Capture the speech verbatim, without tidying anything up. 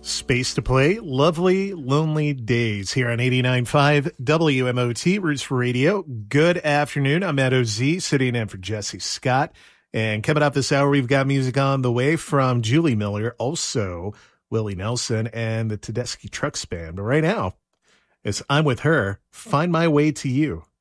Space to Play, Lovely Lonely Days here on eighty-nine point five W M O T, Roots for Radio. Good afternoon. I'm Ed O Z, sitting in for Jesse Scott. And coming up this hour, we've got music on the way from Julie Miller, also Willie Nelson, and the Tedeschi Trucks Band. But right now, as I'm with her, Find My Way to You.